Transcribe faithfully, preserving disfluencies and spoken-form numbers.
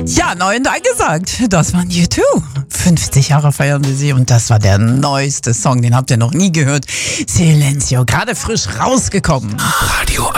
Ja, neu und angesagt. Das waren U zwei. fünfzig Jahre feiern wir sie und das war der neueste Song, den habt ihr noch nie gehört. Silencio, gerade frisch rausgekommen. Radio